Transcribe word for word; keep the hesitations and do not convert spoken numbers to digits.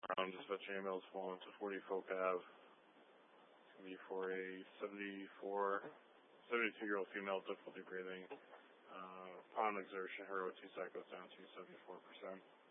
Brown, dispatching ambulance one to forty Folk Ave. It's going to be for a seventy-four, seventy-two-year-old female, difficulty breathing. Uh, upon exertion, her O two sat goes down to seventy-four percent.